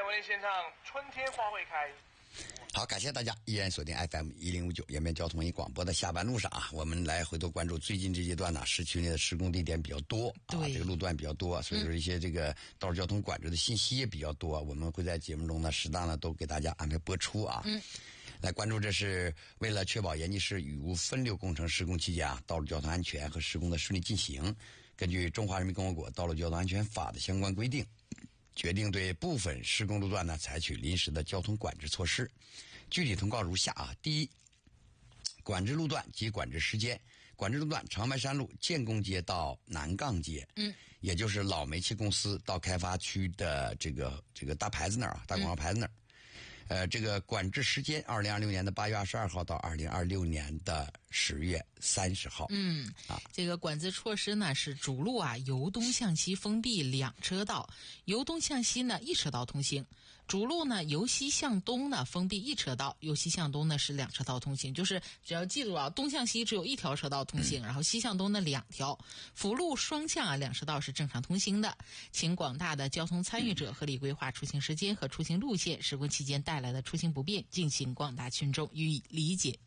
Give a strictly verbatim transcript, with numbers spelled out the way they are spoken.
为献唱春天花会开。 好，感谢大家依然锁定 F M 一零五九延边交通一广播的下班路上啊，我们来回头关注最近这阶段呢、啊，市区内的施工地点比较多啊，这个路段比较多，所以说一些这个道路交通管制的信息也比较多，我们会在节目中呢适当的都给大家安排播出啊。嗯，来关注，这是为了确保延吉市雨污分流工程施工期间啊，道路交通安全和施工的顺利进行，根据《中华人民共和国道路交通安全法》的相关规定，决定对部分施工路段呢采取临时的交通管制措施。具体通告如下啊：第一，管制路段及管制时间。管制路段长白山路建工街到南岗街，嗯，也就是老煤气公司到开发区的这个这个大牌子那儿啊，大广告牌子那儿。嗯呃，这个管制时间，二零二六年的八月二十二号到二零二六年的十月三十号。 嗯，啊，这个管制措施呢是主路啊由东向西封闭两车道，由东向西呢一车道通行；主路呢由西向东呢封闭一车道，由西向东呢是两车道通行。就是只要记住啊，东向西只有一条车道通行，嗯、然后西向东呢两条，辅路双向啊两车道是正常通行的。请广大的交通参与者合理规划出行时间和出行路线，施工期间带来的出行不便，敬请广大群众予以理解。